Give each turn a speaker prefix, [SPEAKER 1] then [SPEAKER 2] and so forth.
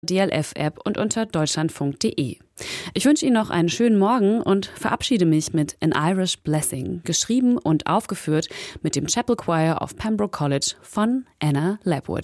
[SPEAKER 1] DLF-App und unter deutschlandfunk.de. Ich wünsche Ihnen noch einen schönen Morgen und verabschiede mich mit An Irish Blessing, geschrieben und aufgeführt mit dem Chapel Choir of Pembroke College von Anna Lapwood.